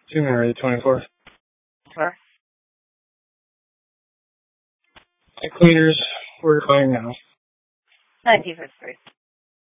January 24th. Sir? Cleaners, we're clearing now. 1953.